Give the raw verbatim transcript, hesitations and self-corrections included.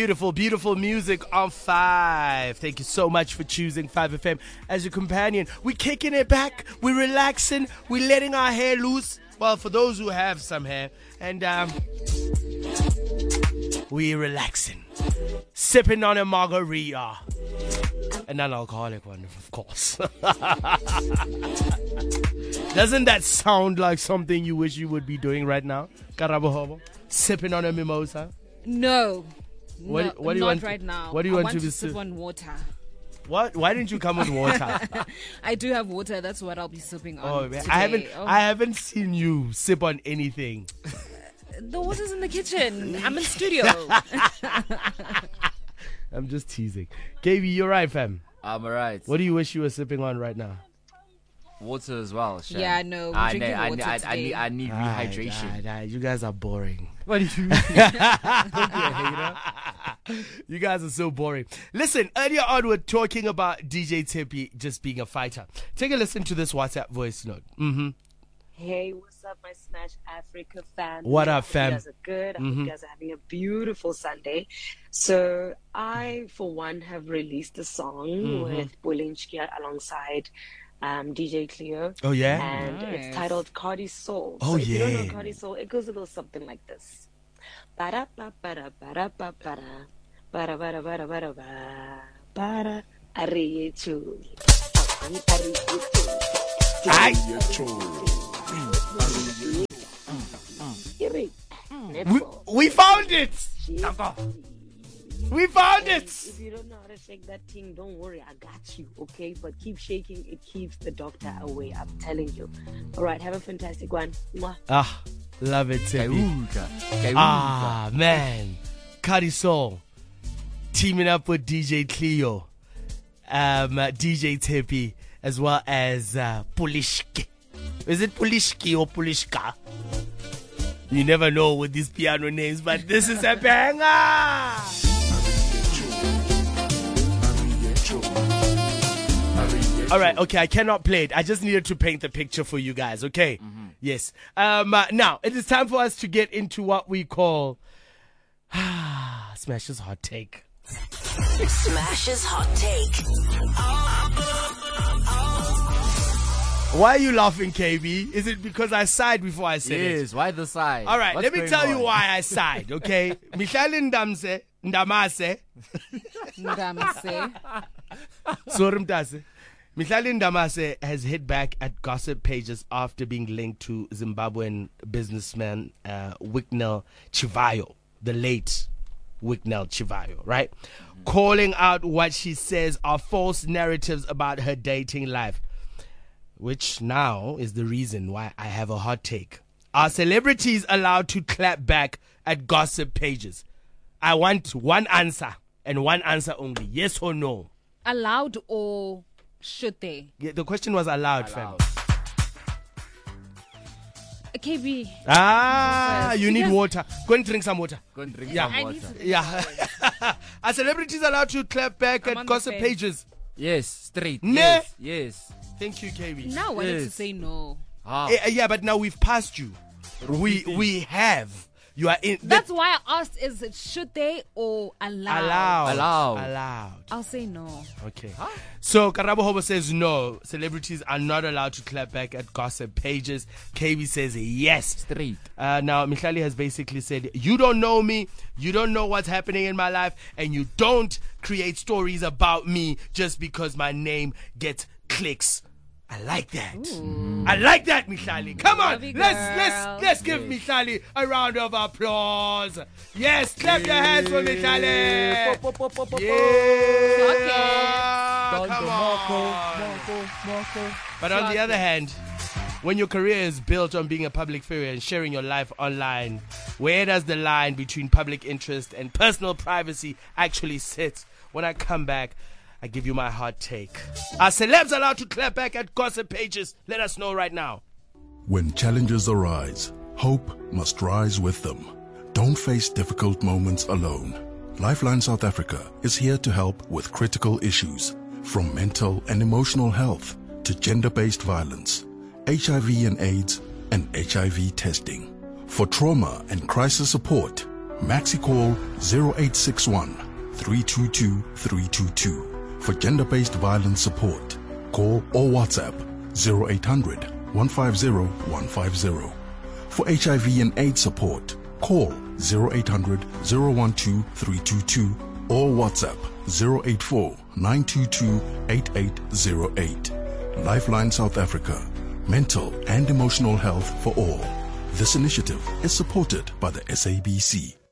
Beautiful, beautiful music on five. Thank you so much for choosing five F M as your companion. We're kicking it back. We're relaxing. We're letting our hair loose. Well, for those who have some hair. And um, we're relaxing. Sipping on a margarita. A non-alcoholic one, of course. Doesn't that sound like something you wish you would be doing right now? Karabo Hobo? Sipping on a mimosa? No. What, no, what do you not want right to, now. What do you I want, want to to be sip si- on water. What? Why didn't you come with water? I do have water. That's what I'll be sipping on. Oh, man. Today. I haven't. Oh. I haven't seen you sip on anything. The water's in the kitchen. I'm in studio. I'm just teasing. K B, you're right, fam. I'm alright. What do you wish you were sipping on right now? Water as well, Shan. Yeah, no, we're I drinking need, I water need, I, I today. need, I need Aye, rehydration. aye, aye. You guys are boring. What do you mean? Don't be a hater. You guys are so boring. Listen, earlier on we were talking about D J Tippy just being a fighter. Take a listen to this WhatsApp voice note. Mm-hmm. Hey, what's up, my Smash Africa fam? What up, I hope fam? You guys are good. I Mhm. hope you guys are having a beautiful Sunday. So I, for one, have released a song Mhm. with Bolinchkia alongside um, D J Cleo. Oh, yeah? And Nice. it's titled Cardi Soul. Oh, so if you don't yeah. know Cardi Soul, it goes a little something like this. Ba-da, ba, ba-da, ba-da, ba, ba-da. Ba-da, ba-da, ba-da, ba-da, ba, ba-da. Ariyechu. We, we found it! We found it! If you don't know how to shake that thing, don't worry, I got you, okay? But keep shaking, it keeps the doctor away, I'm telling you. All right, have a fantastic one. Mwah. Ah, love it, Tippy. Kaiuka. Kaiuka. Ah, man. Cardi Soul teaming up with D J Cleo, um, uh, D J Tippy, as well as uh, Pulishki. Is it Pulishki or Pulishka? You never know with these piano names, but this is a banger! All right, okay, I cannot play it. I just needed to paint the picture for you guys, okay? Mm-hmm. Yes. Um, uh, now, it is time for us to get into what we call Smash's Hot Take. Smash's Hot Take. Why are you laughing, K B? Is it because I sighed before I said it? Yes, why the side? All right, What's let me going tell you on? why I sighed, okay? Mihlali Ndamse, Ndamase. Ndamase. Sorry, Mtase. Mihlali Ndamase has hit back at gossip pages after being linked to Zimbabwean businessman uh, Wicknell Chivayo, the late Wicknell Chivayo, right? Mm-hmm. Calling out what she says are false narratives about her dating life, which now is the reason why I have a hot take. Are celebrities allowed to clap back at gossip pages? I want one answer and one answer only. Yes or no? Allowed or should they? Yeah, the question was allowed, Allowed. fam. K B. Ah, Yes, you need because- water. Go and drink some water. Go and drink Yeah. some I water. need to Yeah. Are celebrities allowed to clap back I'm on at the gossip fence. pages? Yes, straight. Nah. Yes, yes. Thank you, K B. Now I wanted to Yes. say no. Ah. Eh, eh, yeah, but now we've passed you. We we have. You are in. That's why I asked, is it should they or allowed? allowed. Allowed. Allowed. I'll say no. Okay. So Karabo Hobo says no. Celebrities are not allowed to clap back at gossip pages. K B says yes. Straight. Uh, now Mihlali has basically said, you don't know me, you don't know what's happening in my life, and you don't create stories about me just because my name gets clicks. I like that. I like that, Mihlali. Come on, Love you, let's girl. let's let's give Mihlali a round of applause. Yes, clap your hands for Mihlali. Po, po, po, po, po, po. Yeah, Don come Marco, on. Marco, Marco. But on the other hand, when your career is built on being a public figure and sharing your life online, where does the line between public interest and personal privacy actually sit? When I come back, I give you my hot take. Are celebs allowed to clap back at gossip pages? Let us know right now. When challenges arise, hope must rise with them. Don't face difficult moments alone. Lifeline South Africa is here to help with critical issues, from mental and emotional health to gender-based violence, H I V and AIDS, and H I V testing. For trauma and crisis support, Maxi call zero eight six one, three two two, three two two. For gender-based violence support, call or WhatsApp zero eight hundred, one five zero, one five zero. For H I V and AIDS support, call zero eight hundred, zero one two, three two two or WhatsApp zero eight four, nine two two, eight eight zero eight. Lifeline South Africa. Mental and emotional health for all. This initiative is supported by the S A B C.